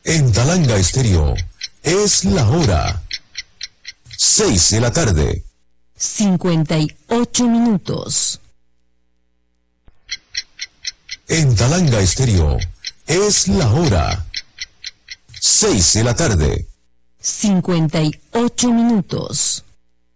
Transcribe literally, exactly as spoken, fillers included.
En Talanga Estéreo es la hora. Seis de la tarde. cincuenta y ocho minutos. En Talanga Estéreo es la hora. Seis de la tarde. cincuenta y ocho minutos.